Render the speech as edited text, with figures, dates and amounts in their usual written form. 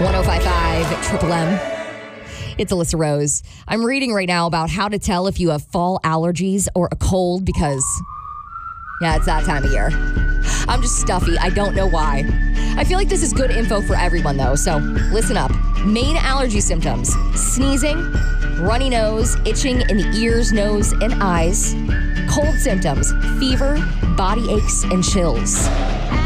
1055 Triple M. It's Alyssa Rose. I'm reading right now about how to tell if you have fall allergies or a cold because, yeah, it's that time of year. I'm just stuffy. I don't know why. I feel like this is good info for everyone, though, so listen up. Main allergy symptoms: sneezing, runny nose, itching in the ears, nose, and eyes. Cold symptoms: fever, body aches, and chills.